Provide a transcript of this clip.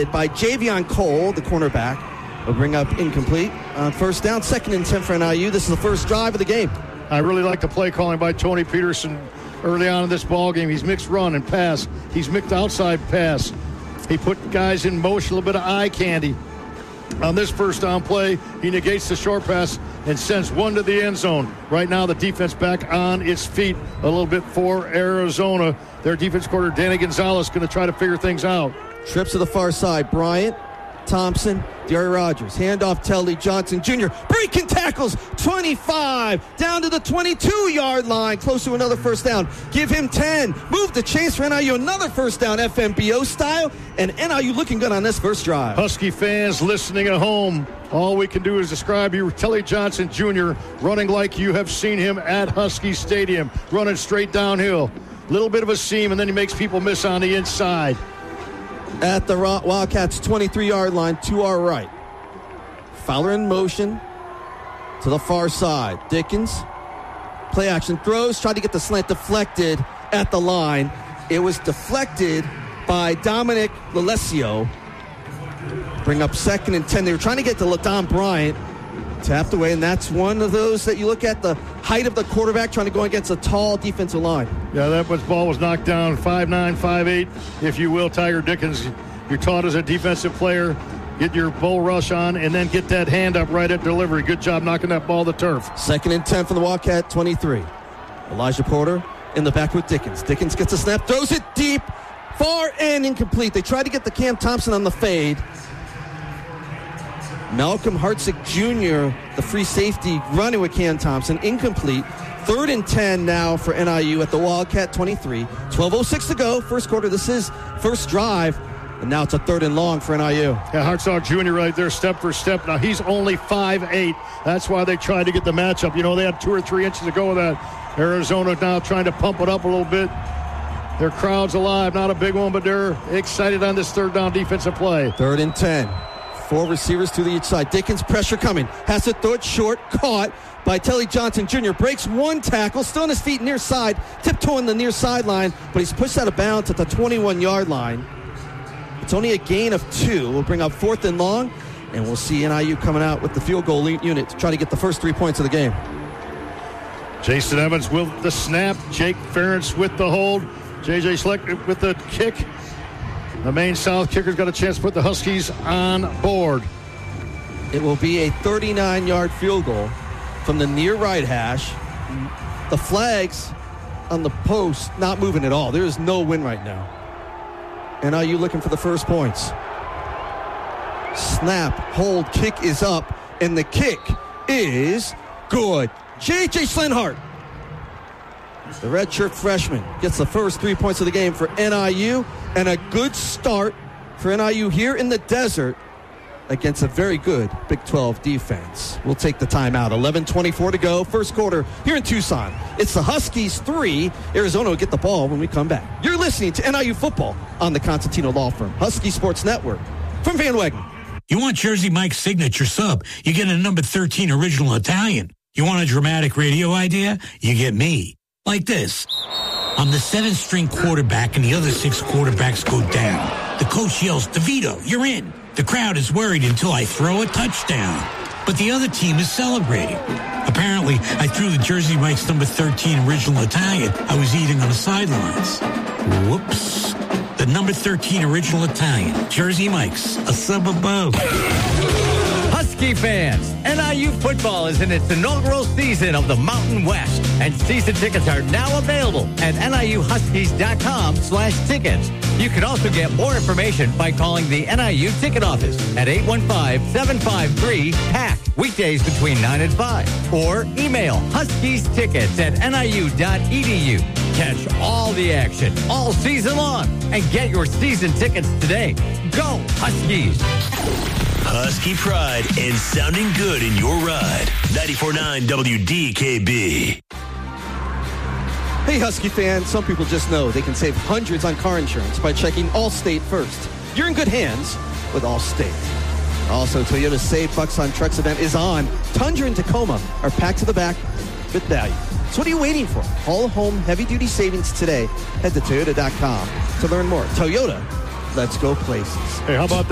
deflected by Javion Cole, the cornerback. Will bring up incomplete on first down. 2nd and 10 for NIU. This is the first drive of the game. I really like the play calling by Tony Peterson early on in this ball game. He's mixed run and pass. He's mixed outside pass. He put guys in motion, a little bit of eye candy. On this first down play, he negates the short pass and sends one to the end zone. Right now, the defense back on its feet a little bit for Arizona. Their defense coordinator, Danny Gonzalez, going to try to figure things out. Trips to the far side. Bryant, Thompson, Jerry Rogers. Handoff, Telly Johnson Jr. Breaking tackles. 25. Down to the 22-yard line. Close to another first down. Give him 10. Move the chains for NIU. Another first down, FMBO style. And NIU looking good on this first drive. Husky fans listening at home, all we can do is describe you, Telly Johnson Jr. running like you have seen him at Husky Stadium. Running straight downhill. Little bit of a seam, and then he makes people miss on the inside. At the Wildcats' 23-yard line to our right. Fowler in motion to the far side. Dickens, play action throws, tried to get the slant deflected at the line. It was deflected by Dominic Lalesio. Bring up 2nd and 10. They were trying to get to LaDon Bryant. Tapped away, and that's one of those that you look at the height of the quarterback trying to go against a tall defensive line. Yeah, that ball was knocked down 5'9", 5'8", if you will, Tiger Dickens. You're taught as a defensive player, get your bull rush on, and then get that hand up right at delivery. Good job knocking that ball to turf. 2nd and 10 from the Wildcat 23. Elijah Porter in the back with Dickens. Dickens gets a snap, throws it deep, far and incomplete. They tried to get the Cam Thompson on the fade. Malcolm Hartzick Jr., the free safety, running with Cam Thompson, incomplete. 3rd and 10 now for NIU at the Wildcat 23. 12:06 to go, first quarter. This is first drive, and now it's a 3rd and long for NIU. Yeah, Hartsock Jr. right there, step for step. Now, he's only 5'8". That's why they tried to get the matchup. You know, they had 2 or 3 inches to go with that. Arizona now trying to pump it up a little bit. Their crowd's alive. Not a big one, but they're excited on this 3rd down defensive play. 3rd and 10. 4 receivers to the each side. Dickens, pressure coming. Has to throw it short. Caught by Telly Johnson Jr. Breaks 1 tackle. Still on his feet near side. Tiptoeing the near sideline. But he's pushed out of bounds at the 21-yard line. It's only a gain of 2. We'll bring up 4th and long. And we'll see NIU coming out with the field goal unit to try to get the first 3 points of the game. Jason Evans with the snap. Jake Ferentz with the hold. J.J. Schleck with the kick. The Maine South kicker's got a chance to put the Huskies on board. It will be a 39-yard field goal from the near right hash. The flags on the post not moving at all. There is no win right now. NIU looking for the first points. Snap, hold, kick is up, and the kick is good. J.J. Slenhart, the redshirt freshman, gets the first 3 points of the game for NIU, and a good start for NIU here in the desert against a very good Big 12 defense. We'll take the timeout. 11:24 to go, first quarter here in Tucson. It's the Huskies 3. Arizona will get the ball when we come back. You're listening to NIU Football on the Constantino Law Firm, Husky Sports Network. From Van Wagner. You want Jersey Mike's signature sub, you get a number 13 original Italian. You want a dramatic radio idea? You get me. Like this. I'm the 7th-string quarterback, and the other 6 quarterbacks go down. The coach yells, DeVito, you're in. The crowd is worried until I throw a touchdown. But the other team is celebrating. Apparently, I threw the Jersey Mike's number 13 original Italian I was eating on the sidelines. Whoops. The number 13 original Italian, Jersey Mike's, a sub above. Husky fans, NIU football is in its inaugural season of the Mountain West, and season tickets are now available at NIUHuskies.com/tickets. You can also get more information by calling the NIU ticket office at 815-753-PACK, weekdays between 9 and 5, or email huskiestickets@niu.edu. Catch all the action all season long and get your season tickets today. Go Huskies! Husky pride and sounding good in your ride. 94.9 WDKB. Hey, Husky fans, some people just know they can save hundreds on car insurance by checking Allstate first. You're in good hands with Allstate. Also, Toyota's Save Bucks on Trucks event is on. Tundra and Tacoma are packed to the back with value. So what are you waiting for? Haul home heavy-duty savings today. Head to Toyota.com to learn more. Toyota, let's go places. Hey, how about that?